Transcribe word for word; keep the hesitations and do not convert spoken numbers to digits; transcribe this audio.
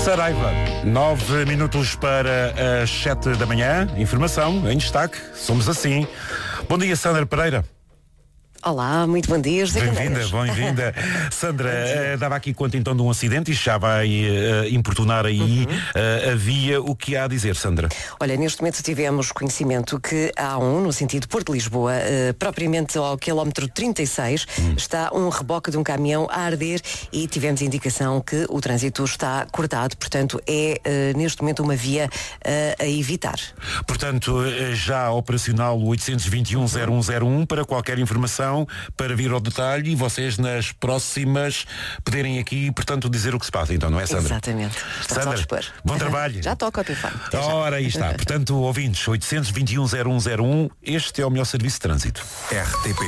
Saraiva. Nove minutos para as sete da manhã. Informação em destaque. Somos assim. Bom dia, Sandra Pereira. Olá, muito bom dia, José Bem-vinda, bem-vinda. Sandra, uh, dava aqui conta então de um acidente e já vai uh, importunar aí uhum. uh, a via. O que há a dizer, Sandra? Olha, neste momento tivemos conhecimento que há um, no sentido Porto-Lisboa, uh, propriamente ao quilómetro trinta e seis, hum. está um reboque de um caminhão a arder e tivemos indicação que o trânsito está cortado, portanto é uh, neste momento uma via uh, a evitar. Portanto, já operacional o oitocentos e vinte e um, zero um zero um para qualquer informação, para vir ao detalhe e vocês nas próximas poderem aqui, portanto, dizer o que se passa. Então, não é, Sandra? Exatamente. Sandra, bom trabalho. Já toca o telefone. Ora, aí está. Portanto, ouvintes, oitocentos e vinte e um, zero um zero um, este é o melhor serviço de trânsito. R T P